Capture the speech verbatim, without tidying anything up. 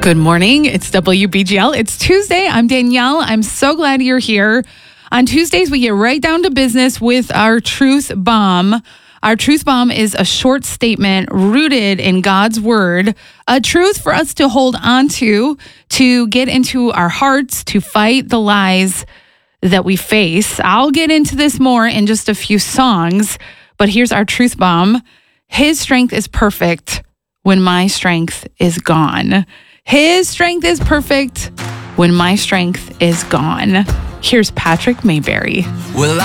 Good morning. It's W B G L. It's Tuesday. I'm Danielle. I'm so glad you're here. On Tuesdays, we get right down to business with our Truth Bomb. Our Truth Bomb is a short statement rooted in God's word, a truth for us to hold on to, to get into our hearts, to fight the lies that we face. I'll get into this more in just a few songs, but here's our Truth Bomb. His strength is perfect when my strength is gone. His strength is perfect when my strength is gone. Here's Patrick Mayberry. Well,